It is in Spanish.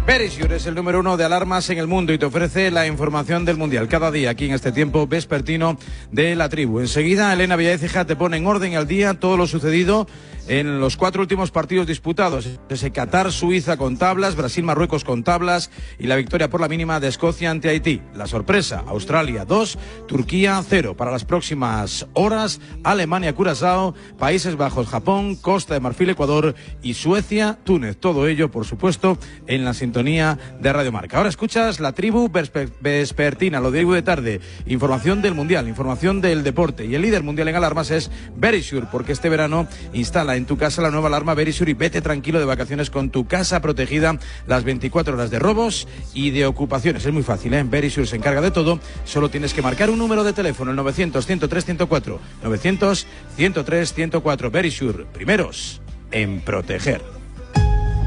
Verisure es el número 1 de alarmas en el mundo y te ofrece la información del Mundial cada día aquí en este tiempo vespertino de la tribu. Enseguida Elena Villaécija te pone en orden al día todo lo sucedido en los 4 últimos partidos disputados. Ese Qatar-Suiza con tablas, Brasil-Marruecos con tablas y la victoria por la mínima de Escocia ante Haití. La sorpresa, Australia 2, Turquía 0. Para las próximas horas, Alemania-Curazao, Países Bajos, Japón, Costa de Marfil, Ecuador y Suecia-Túnez. Todo ello, por supuesto, en la sintonía de Radio Marca. Ahora escuchas la tribu vespertina, lo digo de tarde. Información del Mundial, información del deporte. Y el líder mundial en alarmas es Verisure, porque este verano instala en tu casa la nueva alarma Verisure y vete tranquilo de vacaciones con tu casa protegida las 24 horas de robos y de ocupaciones. Es muy fácil, ¿eh? Verisure se encarga de todo. Solo tienes que marcar un número de teléfono, el 900-103-104. 900-103-104. Verisure, primeros en proteger.